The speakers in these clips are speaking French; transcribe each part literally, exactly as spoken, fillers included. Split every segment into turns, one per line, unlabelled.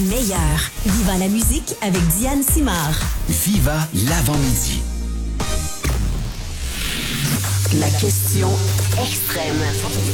Meilleur. Viva la musique avec Diane Simard.
Viva l'avant-midi.
La question extrême.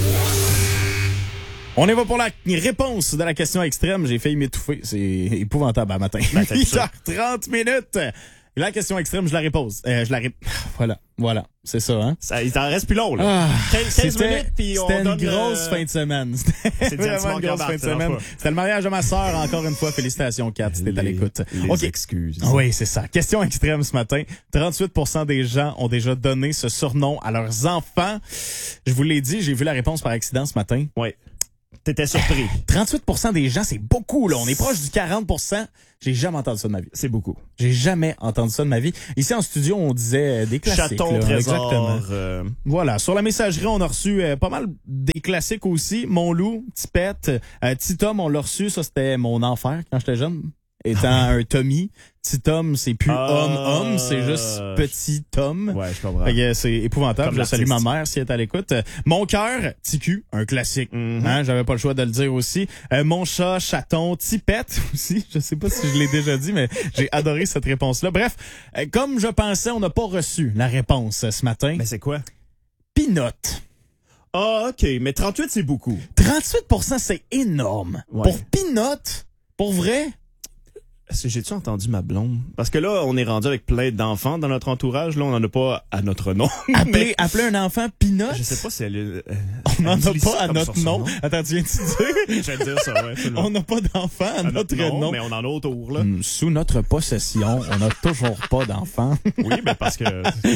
On y va pour la réponse de la question extrême. J'ai failli m'étouffer. C'est épouvantable à matin.
Ben,
huit heures trente minutes. La question extrême, je la repose. Euh, je la ré... Voilà, voilà. C'est ça, hein?
Ça, il t'en reste plus long, là.
Ah,
quinze, quinze minutes, puis on
C'était
donne...
une grosse
euh...
fin de semaine. C'était vraiment une grosse fin de semaine. C'était le mariage de ma sœur. Encore une fois, félicitations, Kat, si t'es à l'écoute.
Les
okay.
excuses.
Oui, c'est ça. Question extrême ce matin. trente-huit pour cent des gens ont déjà donné ce surnom à leurs enfants. Je vous l'ai dit, j'ai vu la réponse par accident ce matin.
Oui. T'étais surpris.
trente-huit pour cent des gens, c'est beaucoup, là. On est proche du quarante pour cent. J'ai jamais entendu ça de ma vie.
C'est beaucoup.
J'ai jamais entendu ça de ma vie. Ici, en studio, on disait des classiques.
Chaton,
là.
trésor.
Exactement.
Euh...
Voilà. Sur la messagerie, on a reçu euh, pas mal des classiques aussi. Mon loup, Tipette, euh, Petit Tom, on l'a reçu. Ça, c'était mon enfer quand j'étais jeune. Étant un Tommy. Petit Tom, c'est plus
ah,
homme-homme, c'est juste petit Tom.
Ouais, je comprends.
Fait que c'est épouvantable.
Comme
Je salue ma mère si elle est à l'écoute. Euh, mon cœur, T Q, un classique.
Mm-hmm.
Hein, j'avais pas le choix de le dire aussi. Euh, mon chat, Chaton, Tipette aussi. Je sais pas si je l'ai déjà dit, mais j'ai adoré cette réponse-là. Bref, euh, comme je pensais, on n'a pas reçu la réponse euh, ce matin.
Mais c'est quoi?
Pinotte.
Ah, OK. Mais trente-huit, c'est beaucoup.
trente-huit pour cent, c'est énorme.
Ouais.
Pour Pinotte, pour vrai...
Est-ce que j'ai-tu entendu ma blonde? Parce que là, on est rendu avec plein d'enfants dans notre entourage. Là, on n'en a pas à notre nom.
Appeler,
mais...
appeler un enfant Pinotte?
Je sais pas si elle... Euh,
on n'en a
elle
pas à
comme
notre
sur
nom.
nom.
Attends, tu viens-tu dire?
Je vais te dire ça, ouais.
On n'a pas d'enfant à, à notre, notre nom, nom.
Mais on en a autour, là.
Mm, sous notre possession, on n'a toujours pas d'enfant.
Oui, mais parce que...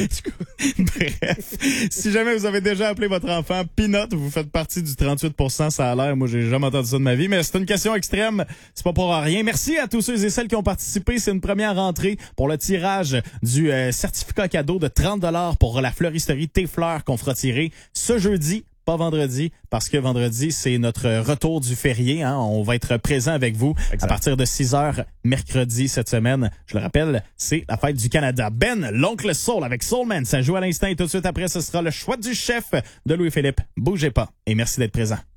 Bref, si jamais vous avez déjà appelé votre enfant Pinotte, vous faites partie du trente-huit pour cent, ça a l'air. Moi, j'ai jamais entendu ça de ma vie, mais c'est une question extrême. C'est pas pour rien. Merci à tous ceux et celles qui ont participé. C'est une première rentrée pour le tirage du euh, certificat cadeau de trente dollars pour la fleuristerie T-Fleurs qu'on fera tirer ce jeudi, pas vendredi, parce que vendredi, c'est notre retour du férié. Hein. On va être présent avec vous exact. À partir de six heures mercredi cette semaine. Je le rappelle, c'est la fête du Canada. Ben, l'oncle Soul avec Soulman, ça joue à l'instant et tout de suite après, ce sera le choix du chef de Louis-Philippe. Bougez pas et merci d'être présent.